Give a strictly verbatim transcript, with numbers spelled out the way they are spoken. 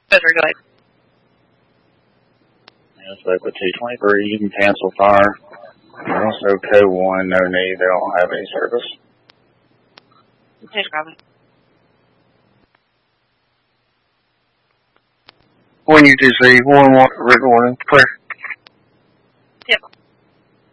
Better go ahead. Yeah, spoke with two twenty-three. You can cancel fire. You're also code one, no need. They don't have any service. Okay, Robin. When you do see one, one, recording, press